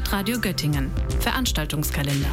Stadtradio Göttingen. Veranstaltungskalender.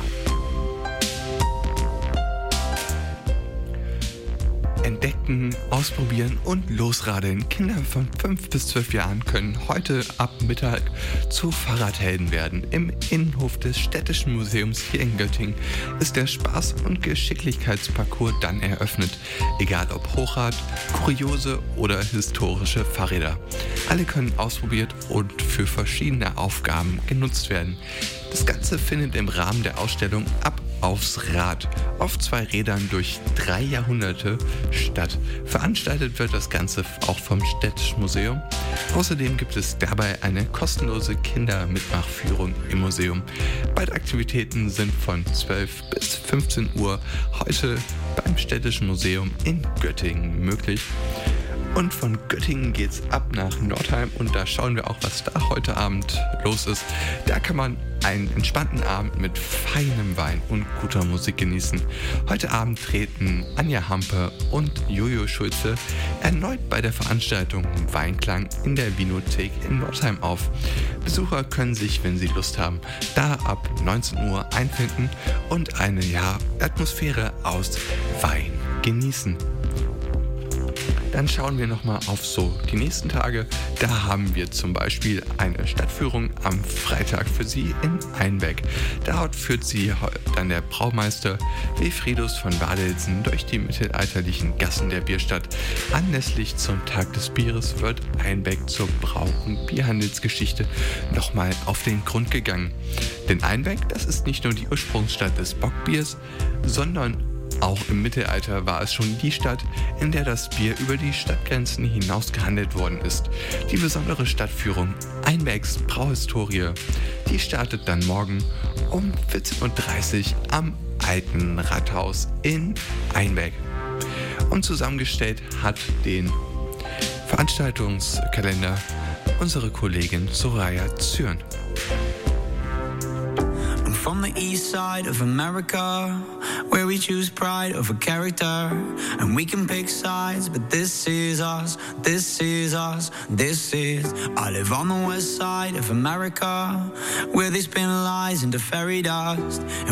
Entdecken, ausprobieren und losradeln. Kinder von 5 bis 12 Jahren können heute ab Mittag zu Fahrradhelden werden. Im Innenhof des Städtischen Museums hier in Göttingen ist der Spaß- und Geschicklichkeitsparcours dann eröffnet. Egal ob Hochrad, kuriose oder historische Fahrräder. Alle können ausprobiert und für verschiedene Aufgaben genutzt werden. Das Ganze findet im Rahmen der Ausstellung Ab aufs Rad auf 2 Rädern durch 3 Jahrhunderte statt. Veranstaltet wird das Ganze auch vom Städtischen Museum. Außerdem gibt es dabei eine kostenlose Kindermitmachführung im Museum. Beide Aktivitäten sind von 12 bis 15 Uhr heute beim Städtischen Museum in Göttingen möglich. Und von Göttingen geht's ab nach Nordheim und da schauen wir auch, was da heute Abend los ist. Da kann man einen entspannten Abend mit feinem Wein und guter Musik genießen. Heute Abend treten Anja Hampe und Jojo Schulze erneut bei der Veranstaltung Weinklang in der Winothek in Nordheim auf. Besucher können sich, wenn sie Lust haben, da ab 19 Uhr einfinden und eine Atmosphäre aus Wein genießen. Dann schauen wir nochmal auf die nächsten Tage. Da haben wir zum Beispiel eine Stadtführung am Freitag für Sie in Einbeck. Dort führt Sie dann der Braumeister Wilfriedus von Badelsen durch die mittelalterlichen Gassen der Bierstadt. Anlässlich zum Tag des Bieres wird Einbeck zur Brau- und Bierhandelsgeschichte nochmal auf den Grund gegangen. Denn Einbeck, das ist nicht nur die Ursprungsstadt des Bockbiers, sondern auch im Mittelalter war es schon die Stadt, in der das Bier über die Stadtgrenzen hinaus gehandelt worden ist. Die besondere Stadtführung Einbecks Brauhistorie, die startet dann morgen um 14.30 Uhr am Alten Rathaus in Einbeck. Und zusammengestellt hat den Veranstaltungskalender unsere Kollegin Soraya Zürn. From the east side of America, where we choose pride over character, and we can pick sides, but this is us, this is us, this is. I live on the west side of America, where they spin lies into fairy dust.